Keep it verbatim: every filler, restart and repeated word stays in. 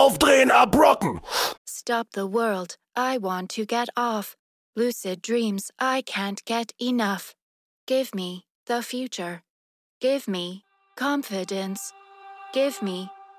Aufdrehen, abrocken! Stop the world, I want to get off. Lucid dreams, I can't get enough. Give me the future. Give me confidence. Give me